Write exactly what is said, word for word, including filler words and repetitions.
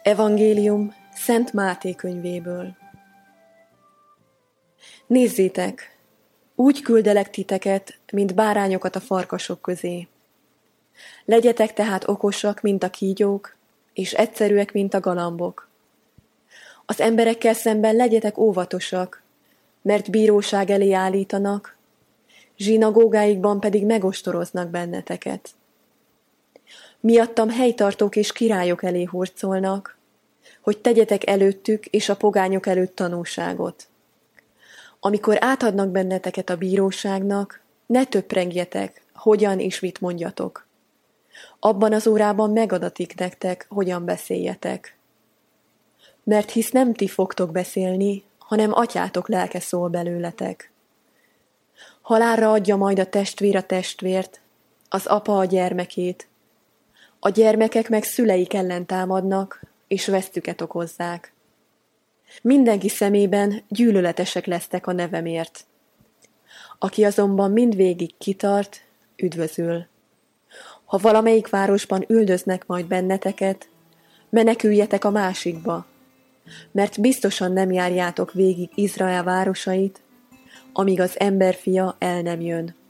Evangélium Szent Máté könyvéből. Nézzétek, úgy küldelek titeket, mint bárányokat a farkasok közé. Legyetek tehát okosak, mint a kígyók, és egyszerűek, mint a galambok. Az emberekkel szemben legyetek óvatosak, mert bíróság elé állítanak, zsinagógáikban pedig megostoroznak benneteket. Miattam helytartók és királyok elé hurcolnak, hogy tegyetek előttük és a pogányok előtt tanúságot. Amikor átadnak benneteket a bíróságnak, ne töprengjetek, hogyan és mit mondjatok. Abban az órában megadatik nektek, hogyan beszéljetek. Mert hisz nem ti fogtok beszélni, hanem atyátok lelke szól belőletek. Halálra adja majd a testvér a testvért, az apa a gyermekét. A gyermekek meg szüleik ellen támadnak, és vesztüket okozzák. Mindenki szemében gyűlöletesek lesztek a nevemért. Aki azonban mindvégig kitart, üdvözül. Ha valamelyik városban üldöznek majd benneteket, meneküljetek a másikba, mert biztosan nem járjátok végig Izrael városait, amíg az emberfia el nem jön.